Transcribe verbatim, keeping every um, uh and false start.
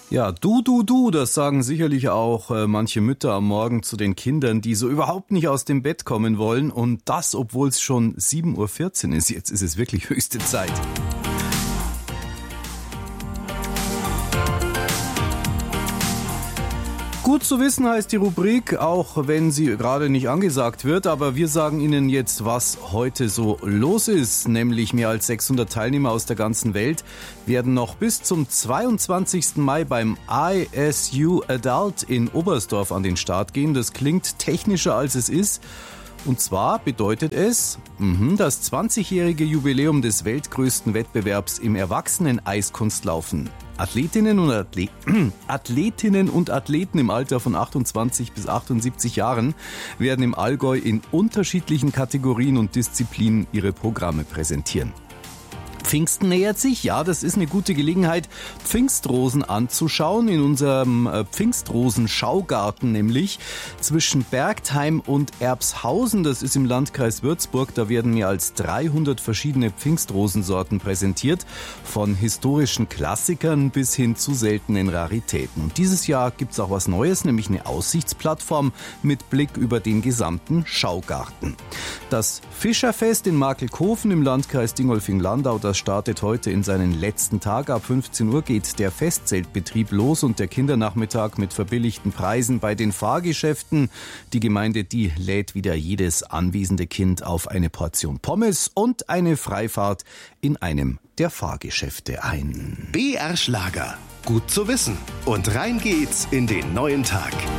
Ja, du, du, du, das sagen sicherlich auch äh, manche Mütter am Morgen zu den Kindern, die so überhaupt nicht aus dem Bett kommen wollen. Und das, obwohl es schon sieben Uhr vierzehn ist. Jetzt ist es wirklich höchste Zeit. Gut zu wissen heißt die Rubrik, auch wenn sie gerade nicht angesagt wird, aber wir sagen Ihnen jetzt, was heute so los ist. Nämlich mehr als sechshundert Teilnehmer aus der ganzen Welt werden noch bis zum zweiundzwanzigsten Mai beim I S U Adult in Oberstdorf an den Start gehen. Das klingt technischer als es ist. Und zwar bedeutet es mh, das zwanzigjährige Jubiläum des weltgrößten Wettbewerbs im Erwachsenen-Eiskunstlaufen. Athletinnen und Athlet- Athletinnen und Athleten im Alter von achtundzwanzig bis achtundsiebzig Jahren werden im Allgäu in unterschiedlichen Kategorien und Disziplinen ihre Programme präsentieren. Pfingsten nähert sich, ja, das ist eine gute Gelegenheit, Pfingstrosen anzuschauen, in unserem Pfingstrosen-Schaugarten nämlich, zwischen Bergtheim und Erbshausen, das ist im Landkreis Würzburg, da werden mehr als dreihundert verschiedene Pfingstrosensorten präsentiert, von historischen Klassikern bis hin zu seltenen Raritäten. Und dieses Jahr gibt's auch was Neues, nämlich eine Aussichtsplattform mit Blick über den gesamten Schaugarten. Das Fischerfest in Markelkofen im Landkreis Dingolfing-Landau, das startet heute in seinen letzten Tag. Ab fünfzehn Uhr geht der Festzeltbetrieb los und der Kindernachmittag mit verbilligten Preisen bei den Fahrgeschäften. Die Gemeinde, die lädt wieder jedes anwesende Kind auf eine Portion Pommes und eine Freifahrt in einem der Fahrgeschäfte ein. B R Schlager. Gut zu wissen. Und rein geht's in den neuen Tag.